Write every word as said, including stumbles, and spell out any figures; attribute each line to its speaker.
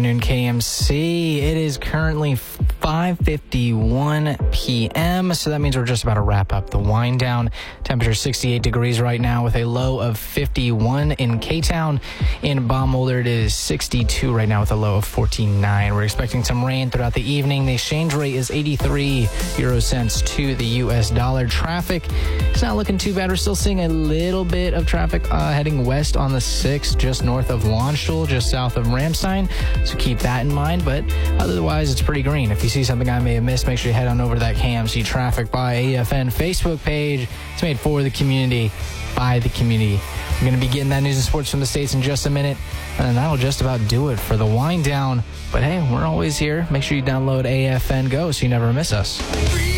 Speaker 1: Noon K M C. It is currently five fifty-one p.m., so that means we're just about to wrap up the wind down. Temperature sixty-eight degrees right now with a low of fifty-one in K-Town. In Baumholder, it is sixty-two right now with a low of forty-nine. We're expecting some rain throughout the evening. The exchange rate is eighty-three euro cents to the U S dollar. Traffic is not looking too bad. We're still seeing a little bit of traffic uh, heading west on the sixth, just north of Landstuhl, just south of Ramstein. So keep that in mind, but otherwise it's pretty green. If you see something I may have missed, make sure you head on over to that K M C Traffic by A F N Facebook page. It's made for the community, by the community. We're going to be getting that news and sports from the States in just a minute, and that'll just about do it for the wind down. But hey, we're always here. Make sure you download A F N Go so you never miss us.